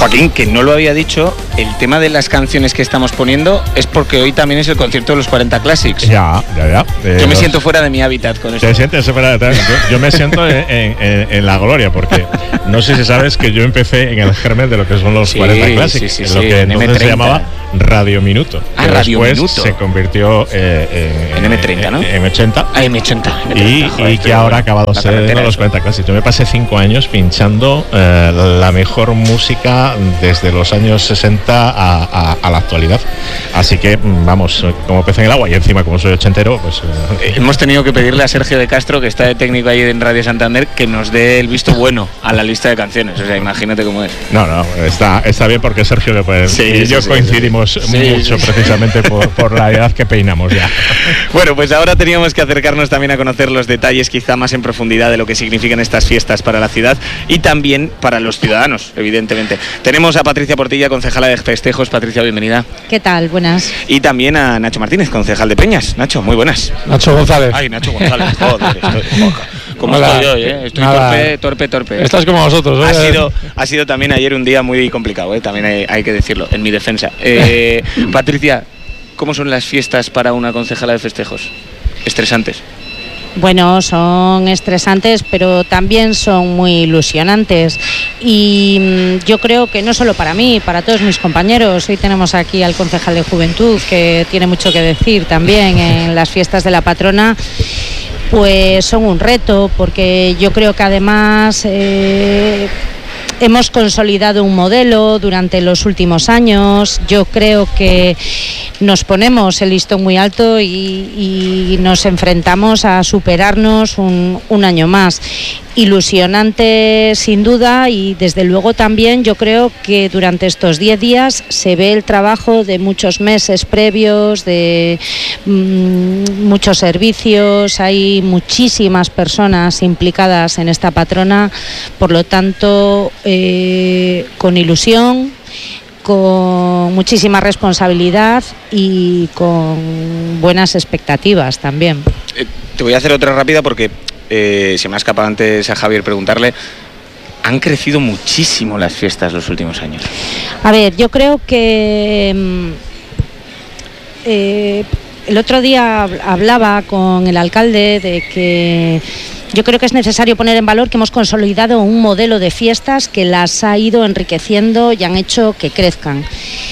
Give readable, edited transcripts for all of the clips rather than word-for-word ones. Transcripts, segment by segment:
Joaquín, que no lo había dicho, el tema de las canciones que estamos poniendo es porque hoy también es el concierto de los 40 Classics. Ya. Yo me siento fuera de mi hábitat con esto. ¿Te sientes fuera de yo me siento en la gloria, porque no sé si sabes que yo empecé en el germen de lo que son los 40 Classics, lo que entonces se llamaba Radio Minuto. Radio después Minuto. Se convirtió en M30, ¿no? M80. M80. Y que ahora ha acabado siendo los 40 Classics. Yo me pasé 5 años pinchando la mejor música desde los años 60 a la actualidad. Así que, vamos, como pez en el agua, y encima como soy ochentero, pues... Hemos tenido que pedirle a Sergio de Castro, que está de técnico ahí en Radio Santander, que nos dé el visto bueno a la lista de canciones. O sea, imagínate cómo es. No, está bien, porque Sergio y yo coincidimos mucho precisamente por la edad que peinamos ya. Bueno, pues ahora teníamos que acercarnos también a conocer los detalles quizá más en profundidad de lo que significan estas fiestas para la ciudad y también para los ciudadanos, evidentemente. Tenemos a Patricia Portilla, concejala de festejos. Patricia, bienvenida. ¿Qué tal? Buenas. Y también a Nacho Martínez, concejal de Peñas. Nacho, muy buenas. Nacho González. Ay, Nacho González. Joder, ¿cómo estoy hoy? Estoy torpe. Estás como vosotros. Ha sido también ayer un día muy complicado, también hay que decirlo, en mi defensa. Patricia, ¿cómo son las fiestas para una concejala de festejos? ¿Estresantes? Bueno, son estresantes, pero también son muy ilusionantes. Y yo creo que no solo para mí, para todos mis compañeros. Hoy tenemos aquí al concejal de Juventud, que tiene mucho que decir también en las fiestas de la patrona. Pues son un reto, porque yo creo que además hemos consolidado un modelo durante los últimos años. Yo creo que nos ponemos el listón muy alto y nos enfrentamos a superarnos un año más. Ilusionante sin duda, y desde luego también yo creo que durante estos 10 días se ve el trabajo de muchos meses previos, de muchos servicios. Hay muchísimas personas implicadas en esta patrona, por lo tanto con ilusión, con muchísima responsabilidad y con buenas expectativas también. Te voy a hacer otra rápida porque se me ha escapado antes a Javier preguntarle. Han crecido muchísimo las fiestas los últimos años. A ver, yo creo que el otro día hablaba con el alcalde de que yo creo que es necesario poner en valor que hemos consolidado un modelo de fiestas que las ha ido enriqueciendo y han hecho que crezcan.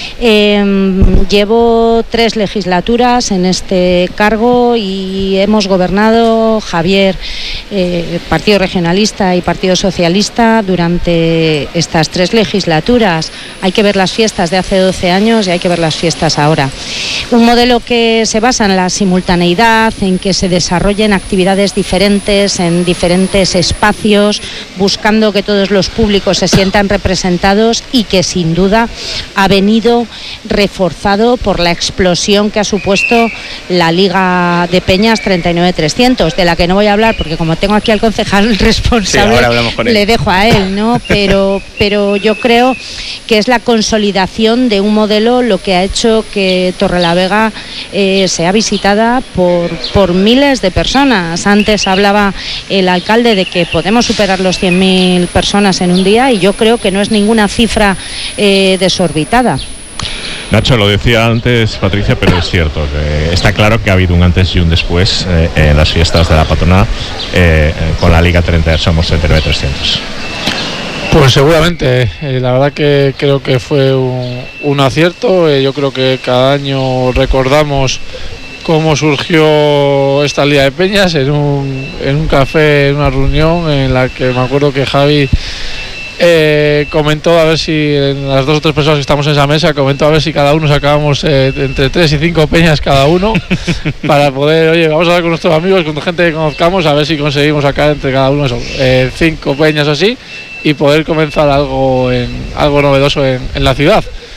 Llevo 3 legislaturas en este cargo y hemos gobernado, Javier, Partido Regionalista y Partido Socialista, durante estas 3 legislaturas. Hay que ver las fiestas de hace 12 años y hay que ver las fiestas ahora. Un modelo que se basa en la simultaneidad, en que se desarrollen actividades diferentes en diferentes espacios, buscando que todos los públicos se sientan representados, y que sin duda ha venido reforzado por la explosión que ha supuesto la Liga de Peñas 39-300, de la que no voy a hablar porque como tengo aquí al concejal responsable, le dejo a él, ¿no? Pero yo creo que es la consolidación de un modelo lo que ha hecho que Torrelavega sea visitada por miles de personas. Antes hablaba el alcalde de que podemos superar los 100.000 personas en un día, y yo creo que no es ninguna cifra desorbitada. Nacho, lo decía antes Patricia, pero es cierto que está claro que ha habido un antes y un después en las fiestas de la patrona con la Liga 30 Somos 39-300. Pues seguramente, la verdad que creo que fue un acierto. Yo creo que cada año recordamos cómo surgió esta Liga de Peñas en un café, en una reunión en la que me acuerdo que Javi comentó a ver si en las 2 o 3 personas que estamos en esa mesa, comentó a ver si cada uno sacábamos entre 3 y 5 peñas cada uno para poder, vamos a hablar con nuestros amigos, con gente que conozcamos, a ver si conseguimos sacar entre cada uno 5 peñas así, y poder comenzar algo novedoso en la ciudad.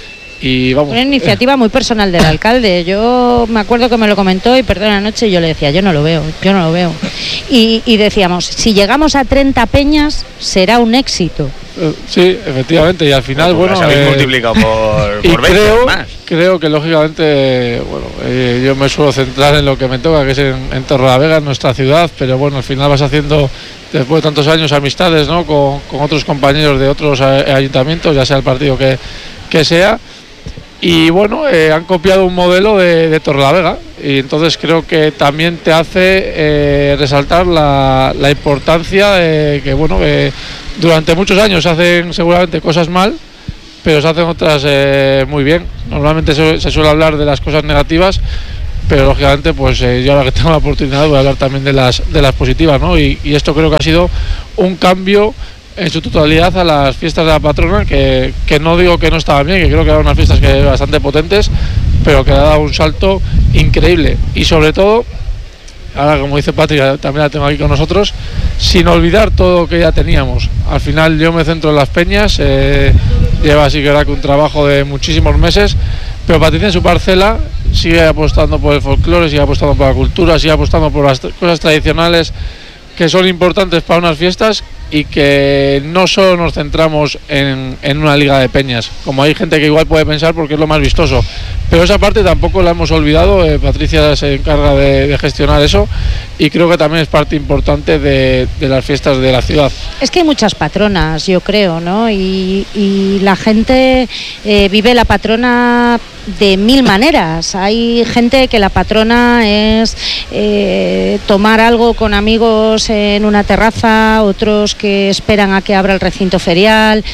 Y vamos. Una iniciativa muy personal del alcalde. Yo me acuerdo que me lo comentó y perdón, anoche yo le decía, yo no lo veo. Y decíamos, si llegamos a 30 peñas será un éxito. Sí, efectivamente, y al final, bueno, se habéis multiplicado por 20 más. Creo que lógicamente, bueno, yo me suelo centrar en lo que me toca, que es en Torrelavega, en nuestra ciudad, pero bueno, al final vas haciendo, después de tantos años, amistades, ¿no?, con otros compañeros de otros ayuntamientos, ya sea el partido que sea. Y bueno, han copiado un modelo de Torrelavega, y entonces creo que también te hace resaltar la importancia de que, bueno, durante muchos años se hacen seguramente cosas mal, pero se hacen otras muy bien. Normalmente se suele hablar de las cosas negativas, pero lógicamente pues yo ahora que tengo la oportunidad voy a hablar también de las positivas, ¿no? Y esto creo que ha sido un cambio en su totalidad a las fiestas de la patrona, que no digo que no estaban bien, que creo que eran unas fiestas bastante potentes, pero que ha dado un salto increíble. Y sobre todo, ahora como dice Patrick, también la tengo aquí con nosotros, sin olvidar todo lo que ya teníamos. Al final yo me centro en las peñas, lleva así que era que un trabajo de muchísimos meses, pero Patricia en su parcela sigue apostando por el folclore, sigue apostando por la cultura, sigue apostando por las cosas tradicionales que son importantes para unas fiestas, y que no solo nos centramos en una liga de peñas, como hay gente que igual puede pensar porque es lo más vistoso, pero esa parte tampoco la hemos olvidado. Patricia se encarga de gestionar eso, y creo que también es parte importante de las fiestas de la ciudad. Es que hay muchas patronas, yo creo, ¿no? Y la gente vive la patrona de mil maneras. Hay gente que la patrona es tomar algo con amigos en una terraza, otros que esperan a que abra el recinto ferial,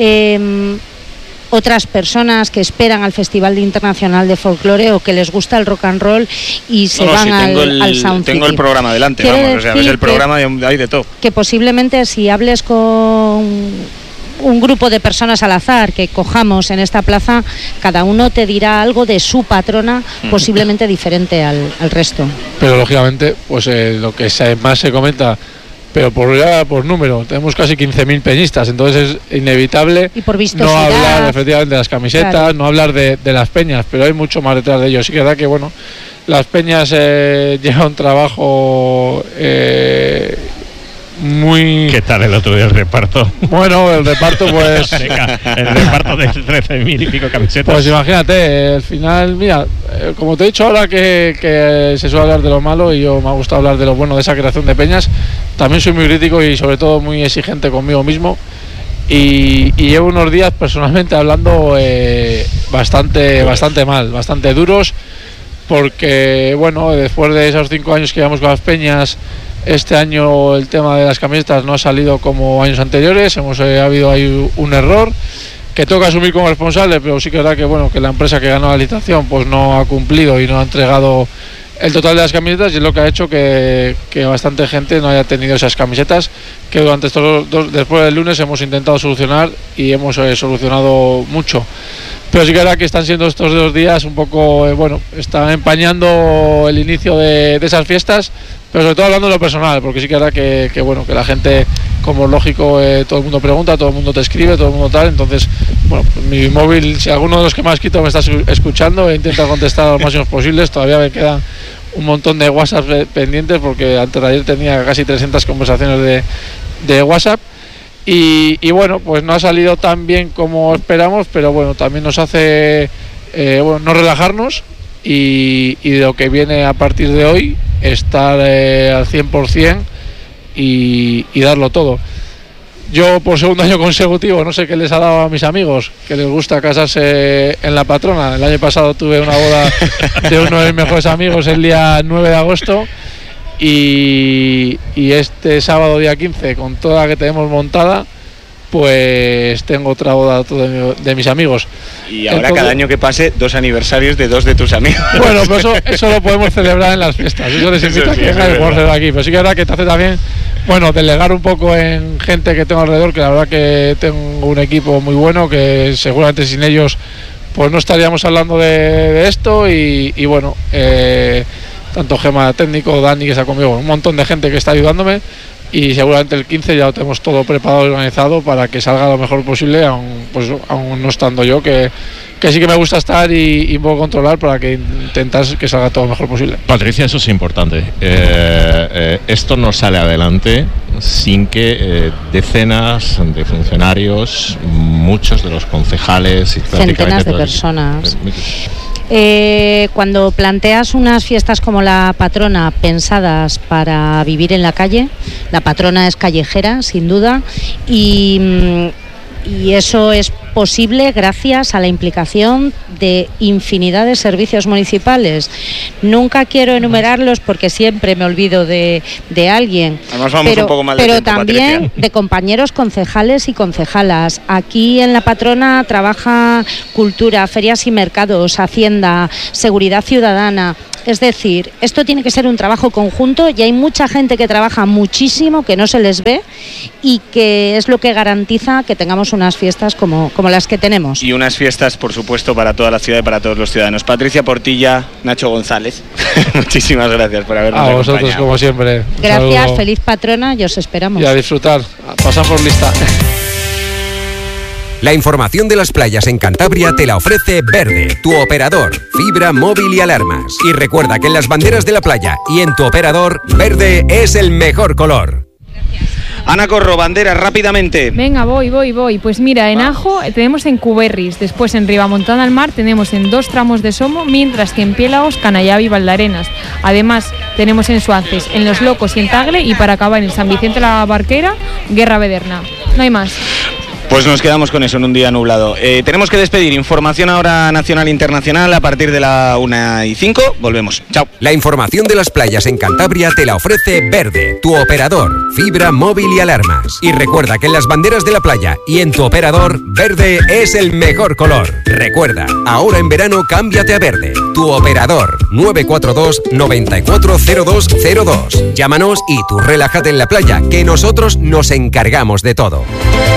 otras personas que esperan al Festival Internacional de Folclore, o que les gusta el rock and roll y se van al Sound City. Tengo el programa delante, vamos, o sea, es el programa y hay de todo. Que posiblemente si hables con un grupo de personas al azar que cojamos en esta plaza, cada uno te dirá algo de su patrona posiblemente diferente al resto. Pero lógicamente, pues lo que más se comenta, pero por número, tenemos casi 15.000 peñistas, entonces es inevitable y por no hablar efectivamente de las camisetas, claro, no hablar de las peñas, pero hay mucho más detrás de ello. Sí que es verdad que, bueno, las peñas llevan un trabajo muy... ¿Qué tal el otro día el reparto? Bueno, el reparto pues... el reparto de 13.000 y pico camisetas. Pues imagínate, al final, mira, como te he dicho ahora que se suele hablar de lo malo, y yo me ha gustado hablar de lo bueno de esa creación de peñas, también soy muy crítico y sobre todo muy exigente conmigo mismo, y llevo unos días personalmente hablando bastante mal, bastante duros, porque bueno, después de esos 5 años que llevamos con las peñas, este año el tema de las camisetas no ha salido como años anteriores, ha habido ahí un error que toca asumir como responsable, pero sí que es verdad que, bueno, que la empresa que ganó la licitación pues no ha cumplido y no ha entregado el total de las camisetas, y es lo que ha hecho que bastante gente no haya tenido esas camisetas, que durante después del lunes hemos intentado solucionar y hemos solucionado mucho. Pero sí que es verdad que están siendo estos 2 días un poco, bueno, están empañando el inicio de esas fiestas, pero sobre todo hablando de lo personal, porque sí que es verdad que bueno, que la gente, como es lógico, todo el mundo pregunta, todo el mundo te escribe, todo el mundo tal, entonces, bueno, pues mi móvil, si alguno de los que me ha escrito me está escuchando, he intentado contestar a los máximos posibles, todavía me quedan un montón de WhatsApp pendientes, porque antes de ayer tenía casi 300 conversaciones de WhatsApp. Y bueno, pues no ha salido tan bien como esperamos, pero bueno, también nos hace no relajarnos, y de lo que viene a partir de hoy, estar al 100% y darlo todo. Yo por segundo año consecutivo, no sé qué les ha dado a mis amigos, que les gusta casarse en la patrona. El año pasado tuve una boda de uno de mis mejores amigos el día 9 de agosto, y este sábado día 15, con toda la que tenemos montada, pues tengo otra boda de mis amigos. Y ahora, entonces, cada año que pase, 2 aniversarios de 2 de tus amigos. Bueno, pues eso lo podemos celebrar en las fiestas. Eso les invito a que vengan y podemos celebrar aquí. Pero sí que es verdad que te hace también, bueno, delegar un poco en gente que tengo alrededor, que la verdad que tengo un equipo muy bueno, que seguramente sin ellos pues no estaríamos hablando de esto, y bueno, tanto Gema técnico, Dani que está conmigo, un montón de gente que está ayudándome, y seguramente el 15 ya lo tenemos todo preparado y organizado para que salga lo mejor posible, aún no estando yo, que sí que me gusta estar y puedo controlar para que intentar que salga todo lo mejor posible. Patricia, eso es importante. Esto no sale adelante sin que decenas de funcionarios, muchos de los concejales y centenas de personas. Cuando planteas unas fiestas como la patrona pensadas para vivir en la calle, la patrona es callejera, sin duda, y eso es posible gracias a la implicación de infinidad de servicios municipales. Nunca quiero enumerarlos porque siempre me olvido de alguien. Además vamos un poco mal de tiempo, también Patricia. De compañeros concejales y concejalas. Aquí en la patrona trabaja cultura, ferias y mercados, hacienda, seguridad ciudadana. Es decir, esto tiene que ser un trabajo conjunto y hay mucha gente que trabaja muchísimo, que no se les ve y que es lo que garantiza que tengamos unas fiestas como las que tenemos. Y unas fiestas, por supuesto, para toda la ciudad y para todos los ciudadanos. Patricia Portilla, Nacho González, muchísimas gracias por habernos acompañado. A vosotros, como siempre. Gracias, feliz patrona y os esperamos. Y a disfrutar, a pasar por lista. La información de las playas en Cantabria te la ofrece Verde, tu operador, fibra, móvil y alarmas. Y recuerda que en las banderas de la playa y en tu operador, verde es el mejor color. Ana Corro, banderas, rápidamente. Venga, voy. Pues mira, en Ajo tenemos en Cuberris, después en Ribamontana al Mar tenemos en 2 tramos de Somo, mientras que en Piélagos, Canallavi y Valdarenas. Además, tenemos en Suances, en Los Locos y en Tagle, y para acabar en San Vicente la Barquera, Guerra Bederna. No hay más. Pues nos quedamos con eso en un día nublado. Tenemos que despedir. Información ahora nacional e internacional a partir de la 1:05. Volvemos. Chao. La información de las playas en Cantabria te la ofrece Verde, tu operador, fibra, móvil y alarmas. Y recuerda que en las banderas de la playa y en tu operador, verde es el mejor color. Recuerda, ahora en verano cámbiate a Verde, tu operador. 942 940202. Llámanos y tú relájate en la playa, que nosotros nos encargamos de todo.